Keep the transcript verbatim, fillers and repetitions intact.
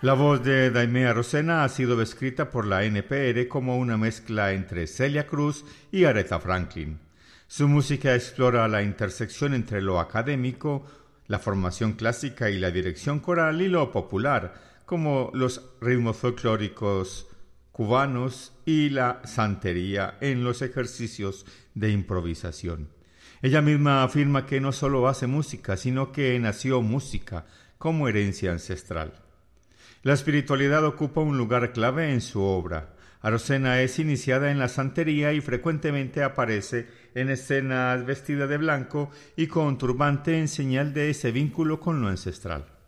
La voz de Daimé Arocena ha sido descrita por la N P R como una mezcla entre Celia Cruz y Aretha Franklin. Su música explora la intersección entre lo académico, la formación clásica y la dirección coral y lo popular, como los ritmos folclóricos cubanos y la santería en los ejercicios de improvisación. Ella misma afirma que no solo hace música, sino que nació música como herencia ancestral. La espiritualidad ocupa un lugar clave en su obra. Arocena es iniciada en la santería y frecuentemente aparece en escenas vestida de blanco y con turbante en señal de ese vínculo con lo ancestral.